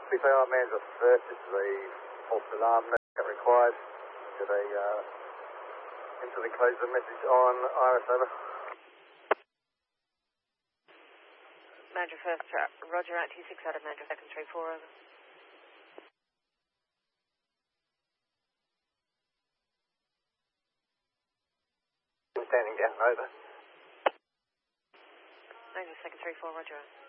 PPR manager first, this is a false alarm required. Did a incident closure message on Iris, over. Manager first, roger, at 26 out of manager second, 34, over. Standing down, over. Manager second, 34, roger.